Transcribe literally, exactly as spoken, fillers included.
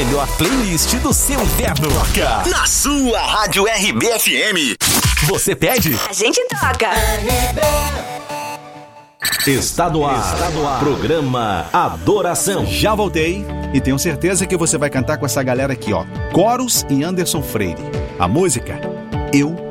melhor playlist do seu inverno. Toca na sua Rádio R B F M. Você pede, a gente toca. Está no ar. Está no ar. Programa Adoração. Já voltei e tenho certeza que você vai cantar com essa galera aqui, ó. Coros e Anderson Freire. A música Eu